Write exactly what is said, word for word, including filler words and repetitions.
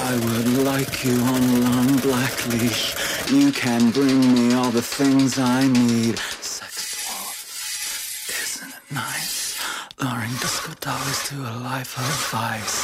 I would like you on a long black leash. You can bring me all the things I need. Sex dwarf, isn't it nice? Luring disco dollies to a life of vice.